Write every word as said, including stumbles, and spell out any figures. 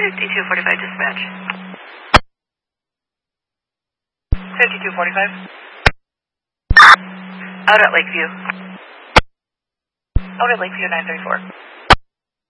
fifty-two forty-five dispatch. fifty-two forty-five. Out at Lakeview. Out at Lakeview nine thirty-four.